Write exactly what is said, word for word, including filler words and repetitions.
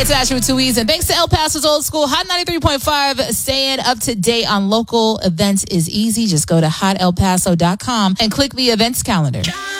It's Asher with two E's, and thanks to El Paso's Old School, Hot ninety-three point five. Staying up to date on local events is easy. Just go to hot el paso dot com and click the events calendar.